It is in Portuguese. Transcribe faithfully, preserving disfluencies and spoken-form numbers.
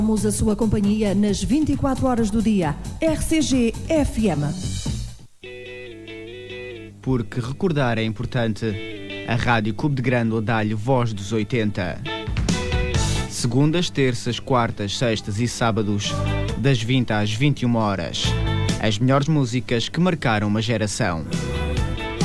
Vamos a sua companhia nas vinte e quatro horas do dia. R C G F M. Porque recordar é importante. A Rádio Cubo de Grândola dá-lhe voz dos oitenta. Segundas, terças, quartas, sextas e sábados, das vinte às vinte e uma horas. As melhores músicas que marcaram uma geração.